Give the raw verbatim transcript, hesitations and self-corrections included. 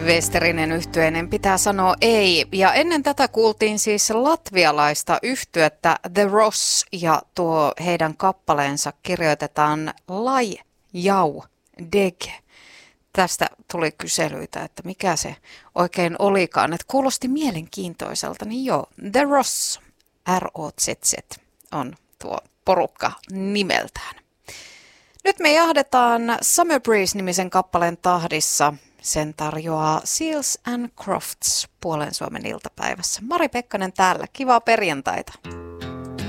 Westerinen yhtyeinen pitää sanoa ei. Ja ennen tätä kuultiin siis latvialaista yhtyettä The Ross ja tuo heidän kappaleensa kirjoitetaan Lai Jau Deg. Tästä tuli kyselyitä, että mikä se oikein olikaan. Että kuulosti mielenkiintoiselta, niin joo, The Ross, R O Z Z on tuo porukka nimeltään. Nyt me jahdetaan Summer Breeze-nimisen kappaleen tahdissa. Sen tarjoaa Seals and Crofts puolen Suomen iltapäivässä. Mari Pekkanen täällä. Kivaa perjantaita.